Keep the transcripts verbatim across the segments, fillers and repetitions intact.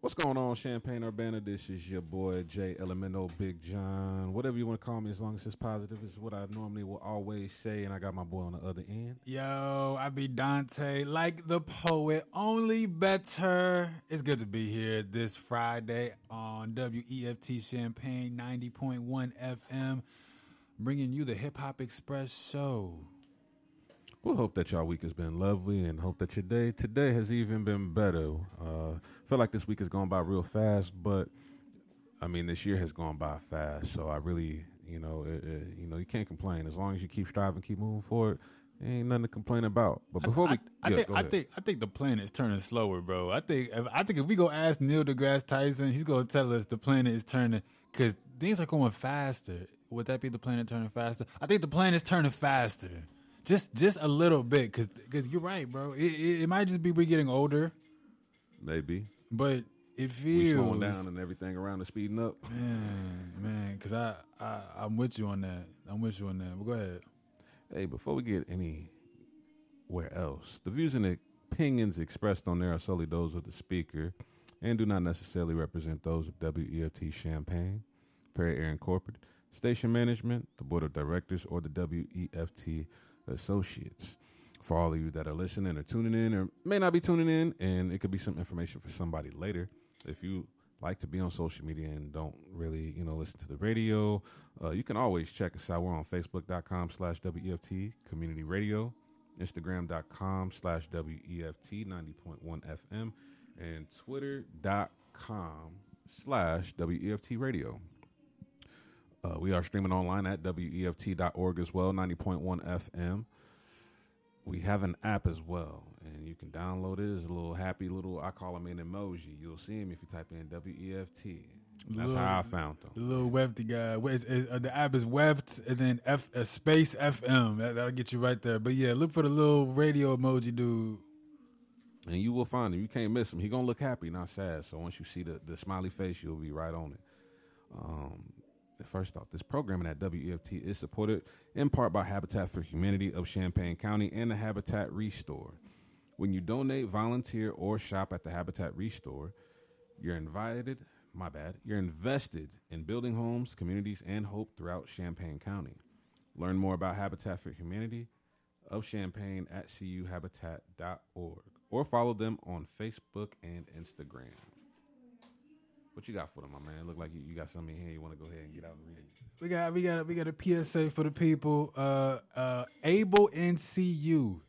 What's going on, Champaign-Urbana? This is your boy Jay Elemento, Big John, whatever you want to call me, as long as it's positive, is what I normally will always say. And I got my boy on the other end. Yo, I be Dante, like the poet, only better. It's good to be here this Friday on W E F T Champaign ninety point one F M, bringing you the Hip Hop Express show. We'll hope that y'all week has been lovely and hope that your day today has even been better. Uh, feel like this week has gone by real fast, but I mean, this year has gone by fast. So I really, you know, it, it, you know, you can't complain as long as you keep striving, keep moving forward. Ain't nothing to complain about. But before I, we, I, yeah, I think, go I ahead. think, I think the planet is turning slower, bro. I think, if, I think if we go ask Neil deGrasse Tyson, he's gonna tell us the planet is turning because things are going faster. Would that be the planet turning faster? I think the planet's turning faster. Just just a little bit, because cause you're right, bro. It, it, it might just be we're getting older, Maybe but it we feels... slowing down and everything around us speeding up. Man, man, because I, I, I'm with you on that. I'm with you on that. But go ahead. Hey, before we get anywhere else, the views and opinions expressed on there are solely those of the speaker and do not necessarily represent those of W E F T Champaign, Perry Air Incorporated, station management, the board of directors, or the W E F T associates. For all of you that are listening or tuning in or may not be tuning in, and it could be some information for somebody later, if you like to be on social media and don't really, you know, listen to the radio, uh, you can always check us out. We're on Facebook.com slash WEFT Community Radio, Instagram.com slash WEFT ninety point one F M, and Twitter.com slash WEFT Radio. Uh, we are streaming online at W E F T dot org as well, ninety point one F M. We have an app as well, and you can download it. It's a little happy little, I call him an emoji. You'll see him if you type in W E F T. That's Little- how I found The them. little Wefty guy. Wait, it's- it's- uh, the app is Weft and then F uh, space F M. That, that'll get you right there. But yeah, look for the little radio emoji dude. And you will find him. You can't miss him. He going to look happy, not sad. So once you see the, the smiley face, you'll be right on it. Um, First off, this programming at W E F T is supported in part by Habitat for Humanity of Champaign County and the Habitat Restore. When you donate, volunteer, or shop at the Habitat Restore, you're invited, my bad, you're invested in building homes, communities, and hope throughout Champaign County. Learn more about Habitat for Humanity of Champaign at C U habitat dot org or follow them on Facebook and Instagram. What you got for them, my man? Look like you, you got something in here. You want to go ahead and get out and read it. We got we got we got a P S A for the people. Uh, uh, Able N C U.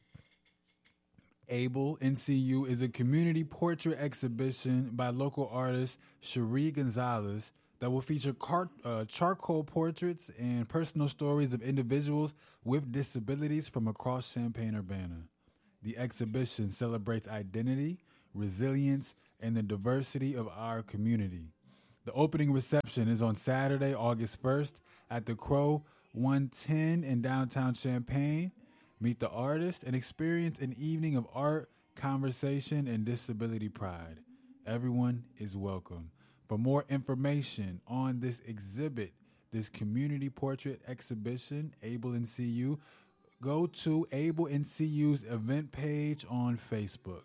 Able N C U is a community portrait exhibition by local artist Cherie Gonzalez that will feature car- uh, charcoal portraits and personal stories of individuals with disabilities from across Champaign-Urbana. The exhibition celebrates identity, resilience, and the diversity of our community. The opening reception is on Saturday, August first at the Crow one ten in downtown Champaign. Meet the artist and experience an evening of art, conversation, and disability pride. Everyone is welcome. For more information on this exhibit, this community portrait exhibition, Able N C U, go to Able N C U's event page on Facebook.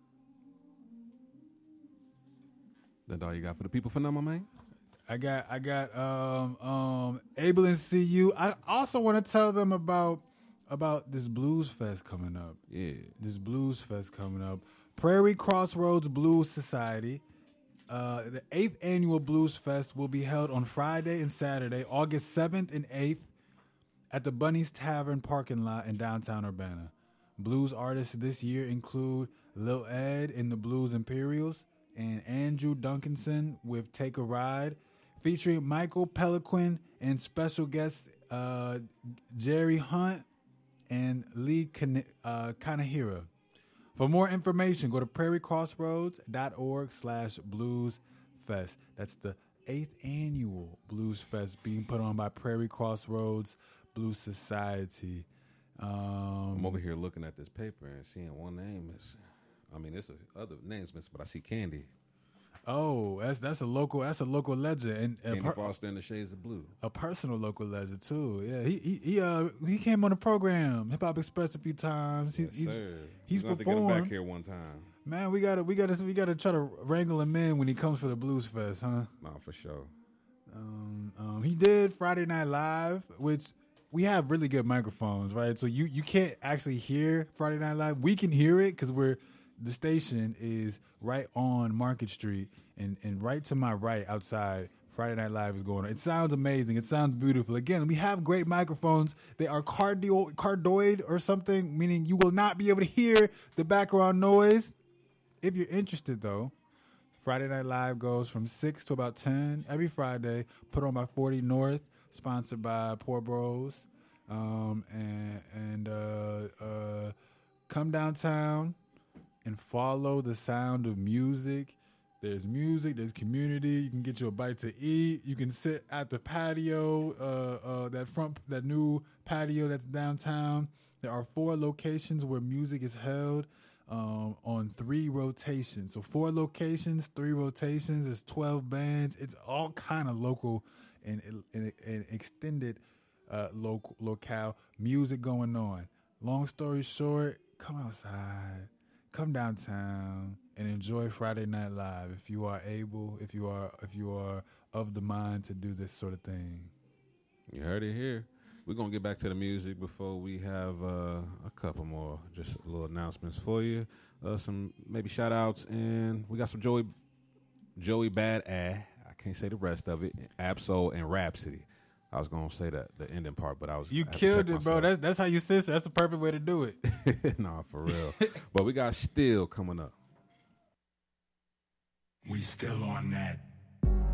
That's all you got for the people for now, my man? I got I got um um Able N C U. I also want to tell them about about this Blues Fest coming up. Yeah. This Blues Fest coming up. Prairie Crossroads Blues Society. Uh, the eighth annual Blues Fest will be held on Friday and Saturday, August seventh and eighth, at the Bunny's Tavern parking lot in downtown Urbana. Blues artists this year include Lil Ed and the Blues Imperials and Andrew Duncanson with Take a Ride, featuring Michael Peliquin and special guests uh, Jerry Hunt and Lee Kan- uh, Kanahira. For more information, go to prairiecrossroads.org slash blues fest. That's the eighth annual Blues Fest being put on by Prairie Crossroads Blues Society. Um, I'm over here looking at this paper and seeing one name missing. I mean, there's a other names missing, but I see Candy. Oh, that's that's a local that's a local legend and a, Candy per, Foster and the Shades of Blue. a personal local legend too. Yeah, he he he, uh, he came on the program Hip Hop Express a few times. He's Yes, he's, sir. he's We're gonna have to get him performed. back here one time. Man, we gotta we gotta we gotta try to wrangle him in when he comes for the Blues Fest, huh? No, for sure. Um, um, he did Friday Night Live, which we have really good microphones, right? So you, you can't actually hear Friday Night Live. We can hear it because we're the station is right on Market Street, and, and right to my right outside, Friday Night Live is going on. It sounds amazing. It sounds beautiful. Again, we have great microphones. They are cardio, cardioid or something, meaning you will not be able to hear the background noise. If you're interested, though, Friday Night Live goes from six to about ten every Friday, put on by forty North, sponsored by Poor Bros. Um, and and uh, uh, come downtown and follow the sound of music. There's music, there's community. You can get you a bite to eat. You can sit at the patio, uh, uh, that front, that new patio that's downtown. There are four locations where music is held. Um, on three rotations. So four locations, three rotations. There's twelve bands. It's all kind of local and, and, and extended uh, local locale music going on. Long story short, come outside, come downtown, and enjoy Friday Night Live if you are able, if you are if you are of the mind to do this sort of thing. You heard it here. We're going to get back to the music before we have uh, a couple more just little announcements for you. Uh, some maybe shout-outs, and we got some Joey Joey Bad A. I can't say the rest of it. Absol and Rhapsody. I was going to say that the ending part, but I was You I killed it, myself. bro. That's that's how you sister. That's the perfect way to do it. Nah, for real. But we got Still coming up. We still on that.